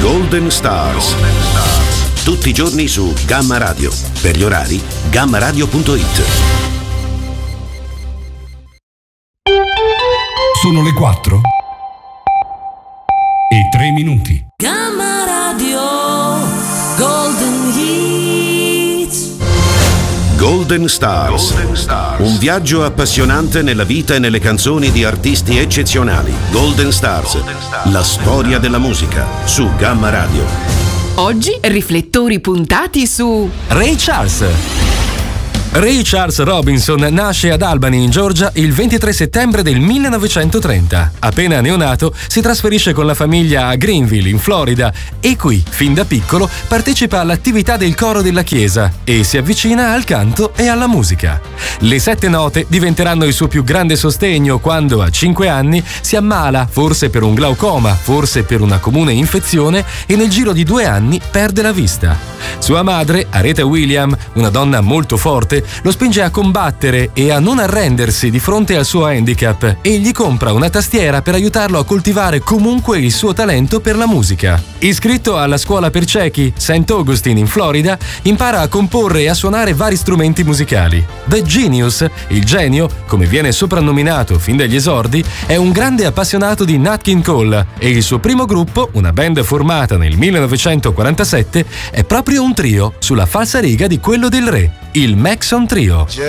Golden Stars. Tutti i giorni su Gamma Radio. Per gli orari, gammaradio.it. Sono le 4 e 3 minuti. Gamma Radio Golden Hits. Golden Stars. Un viaggio appassionante nella vita e nelle canzoni di artisti eccezionali. Golden Stars. La storia della musica su Gamma Radio. Oggi riflettori puntati su Ray Charles. Ray Charles Robinson nasce ad Albany, in Georgia, il 23 settembre del 1930. Appena neonato, si trasferisce con la famiglia a Greenville, in Florida, e qui, fin da piccolo, partecipa all'attività del coro della chiesa e si avvicina al canto e alla musica. Le 7 note diventeranno il suo più grande sostegno quando, a 5 anni, si ammala, forse per un glaucoma, forse per una comune infezione, e nel giro di 2 anni perde la vista. Sua madre, Aretha Williams, una donna molto forte, lo spinge a combattere e a non arrendersi di fronte al suo handicap e gli compra una tastiera per aiutarlo a coltivare comunque il suo talento per la musica. Iscritto alla scuola per ciechi St. Augustine in Florida, impara a comporre e a suonare vari strumenti musicali. The Genius, il genio, come viene soprannominato fin dagli esordi, è un grande appassionato di Nat King Cole e il suo primo gruppo, una band formata nel 1947, è proprio un trio sulla falsariga di quello del re, il Maxon Trio.